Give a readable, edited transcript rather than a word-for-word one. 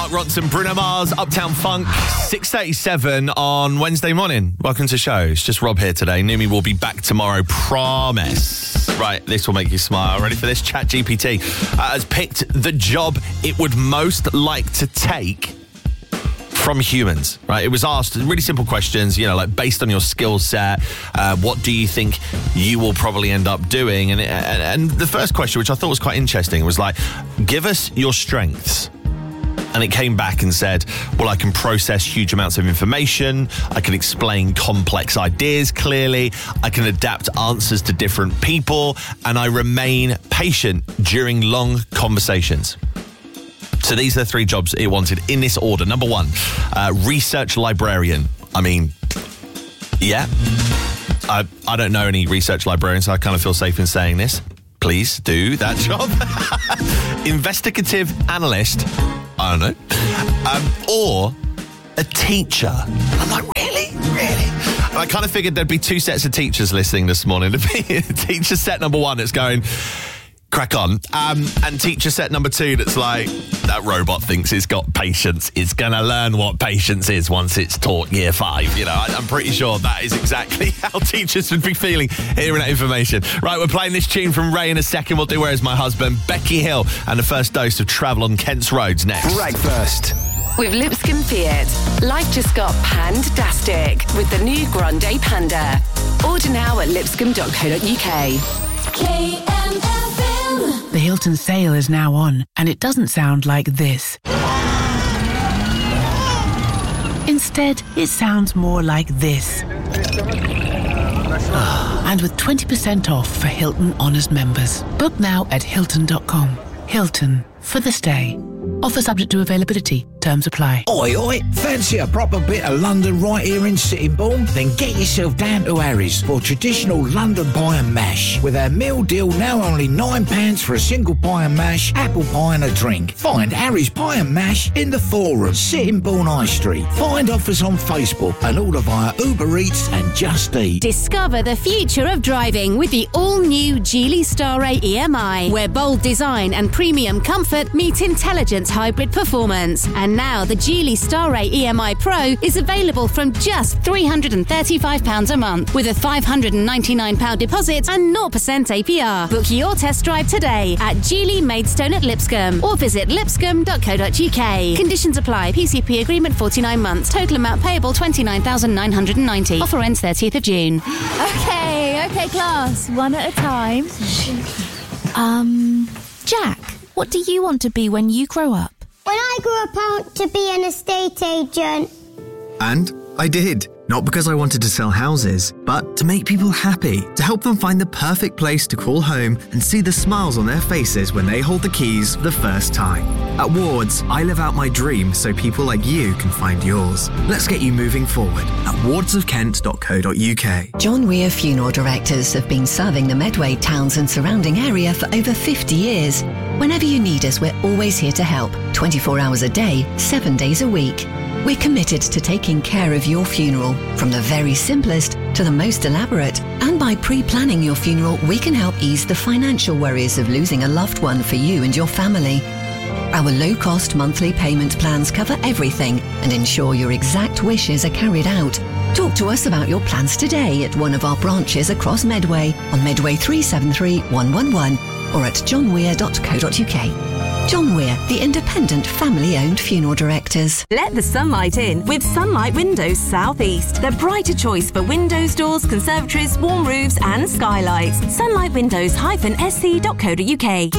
Mark Ronson, Bruno Mars, Uptown Funk, 6:37 on Wednesday morning. Welcome to the show. It's just Rob here today. Numi will be back tomorrow, promise. Right, this will make you smile. Ready for this? ChatGPT has picked the job it would most like to take from humans, right? It was asked really simple questions, like based on your skill set, what do you think you will probably end up doing? And the first question, which I thought was quite interesting, was like, give us your strengths. And it came back and said, well, I can process huge amounts of information. I can explain complex ideas clearly. I can adapt answers to different people. And I remain patient during long conversations. So these are the three jobs it wanted in this order. Number one, research librarian. I mean, yeah. I don't know any research librarians, so I kind of feel safe in saying this. Please do that job. Investigative analyst. I don't know. Or a teacher. I'm like, really? And I kind of figured there'd be two sets of teachers listening this morning. There'd be teacher set number one that's going, crack on. And teacher set number two that's like, that robot thinks it's got patience. It's going to learn what patience is once it's taught year 5. I'm pretty sure that is exactly how teachers would be feeling hearing that information. Right, we're playing this tune from Ray in a second. We'll do Where's My Husband, Becky Hill, and the first dose of Travel on Kent's Roads next. Breakfast with Lipscomb Fiat. Life just got pandastic with the new Grande Panda. Order now at lipscomb.co.uk. KMFM. The Hilton sale is now on, and it doesn't sound like this. Instead, it sounds more like this. And with 20% off for Hilton Honors members. Book now at Hilton.com. Hilton, for the stay. Offer subject to availability. Terms apply. Oi, fancy a proper bit of London right here in Sittingbourne? Then get yourself down to Harry's for traditional London pie and mash. With our meal deal now only £9 for a single pie and mash, apple pie and a drink. Find Harry's Pie and Mash in the Forum, Sittingbourne High Street. Find offers on Facebook and order via Uber Eats and Just Eat. Discover the future of driving with the all-new Geely Starray EMI, where bold design and premium comfort meet intelligent hybrid performance. And now the Geely Starray EMI Pro is available from just £335 a month with a £599 deposit and 0% APR. Book your test drive today at Geely Maidstone at Lipscomb or visit lipscomb.co.uk. Conditions apply. PCP agreement 49 months. Total amount payable £29,990. Offer ends 30th of June. Okay, class. One at a time. Jack, what do you want to be when you grow up? When I grew up, I want to be an estate agent. And I did. Not because I wanted to sell houses, but to make people happy, to help them find the perfect place to call home and see the smiles on their faces when they hold the keys for the first time. At Wards, I live out my dream so people like you can find yours. Let's get you moving forward at wardsofkent.co.uk. John Weir Funeral Directors have been serving the Medway towns and surrounding area for over 50 years. Whenever you need us, we're always here to help, 24 hours a day, 7 days a week. We're committed to taking care of your funeral, from the very simplest to the most elaborate. And by pre-planning your funeral, we can help ease the financial worries of losing a loved one for you and your family. Our low-cost monthly payment plans cover everything and ensure your exact wishes are carried out. Talk to us about your plans today at one of our branches across Medway on Medway 373 111 or at johnweir.co.uk. John Weir, the independent family-owned funeral directors. Let the sunlight in with Sunlight Windows South East. The brighter choice for windows, doors, conservatories, warm roofs and skylights. Sunlightwindows-sc.co.uk.